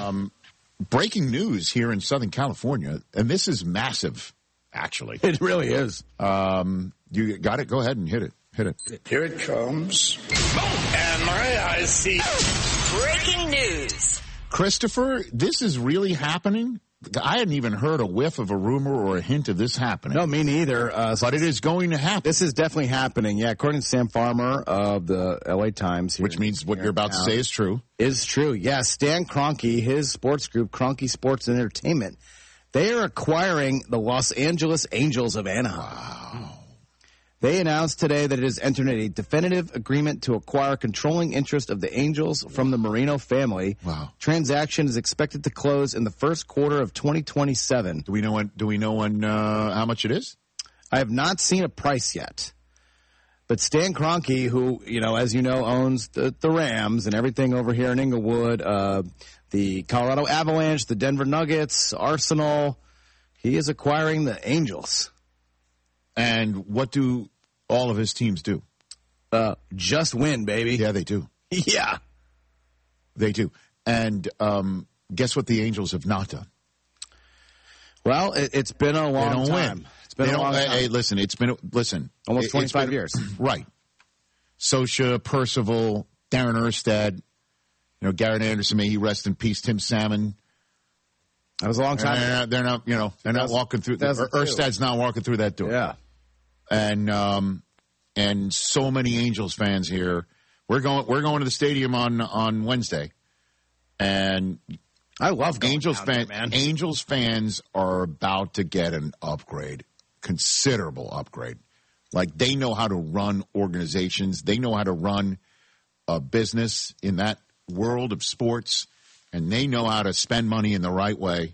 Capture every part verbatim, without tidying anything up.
Um, breaking news here in Southern California, and this is massive, actually. It really is. Um, you got it? Go ahead and hit it. Hit it. Here it comes. And my eyes see. Breaking news. Christopher, this is really happening? I hadn't even heard a whiff of a rumor or a hint of this happening. No, me neither. Uh, but it is going to happen. This is definitely happening. Yeah, according to Sam Farmer of the L A Times. Here Which means what you're about to say is true. Is true. Yeah, Stan Kroenke, his sports group, Kroenke Sports and Entertainment, they are acquiring the Los Angeles Angels of Anaheim. Wow. They announced today that it has entered a definitive agreement to acquire controlling interest of the Angels from the Marino family. Wow. Transaction is expected to close in the first quarter of twenty twenty-seven. Do we know when? Do we know when? Uh, how much it is? I have not seen a price yet. But Stan Kroenke, who, you know, as you know, owns the, the Rams and everything over here in Inglewood, uh, the Colorado Avalanche, the Denver Nuggets, Arsenal, he is acquiring the Angels. And what do all of his teams do? Uh, just win, baby. Yeah, they do. Yeah. They do. And um, guess what the Angels have not done? Well, it, it's been a long they don't time. Win. It's been they a long hey, time. Hey, listen, it's been, listen. Almost it, twenty-five been, years. Right. Sosha, Percival, Darren Erstad, you know, Garrett Anderson, may he rest in peace, Tim Salmon. That was a long time. They're not, they're not you know, they're not walking through, Erstad's not walking through that door. Yeah. And um, and so many Angels fans here. We're going. We're going to the stadium on, on Wednesday, and I love going Angels down fans. there, man. Angels fans are about to get an upgrade, considerable upgrade. Like they know how to run organizations. They know how to run a business in that world of sports, and they know how to spend money in the right way.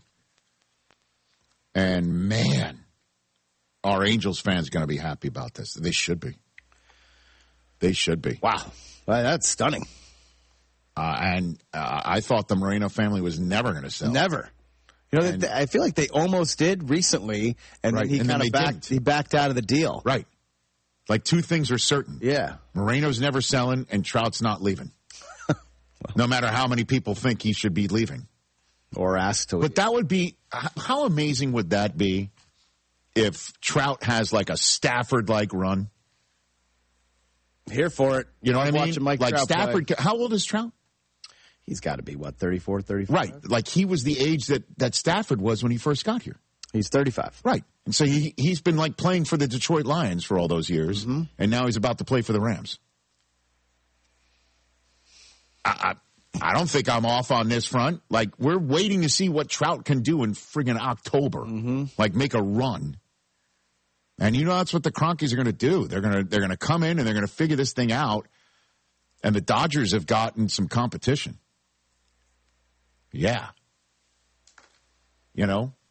And man. Our Angels fans are going to be happy about this. They should be. They should be. Wow. Well, that's stunning. Uh, and uh, I thought the Moreno family was never going to sell. Never. You know, And, they, I feel like they almost did recently, and right, then he and kind then of they backed. didn't. He backed out of the deal. Right. Like two things are certain. Yeah. Moreno's never selling, and Trout's not leaving. No matter how many people think he should be leaving. Or asked to leave. But that would be, how amazing would that be if Trout has like a Stafford-like run? Here for it. You know what I'm I mean? watching Mike like Trout Stafford, play. how old is Trout? He's got to be, what, thirty-four, thirty-five? Right. Like he was the age that, that Stafford was when he first got here. He's thirty-five. Right. And so he, he's been like playing for the Detroit Lions for all those years, mm-hmm. and now he's about to play for the Rams. I, I, I don't think I'm off on this front. Like, we're waiting to see what Trout can do in friggin' October. Mm-hmm. Like, make a run. And you know that's what the Kroenkes are going to do. They're going to they're going to come in and they're going to figure this thing out. And the Dodgers have gotten some competition. Yeah. You know,